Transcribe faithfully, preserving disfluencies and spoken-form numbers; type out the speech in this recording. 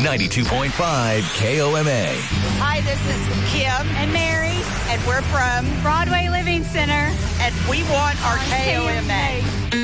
ninety-two point five K O M A. Hi, this is Kim and Mary, and we're from Broadway Living Center, and we want our on K O M A.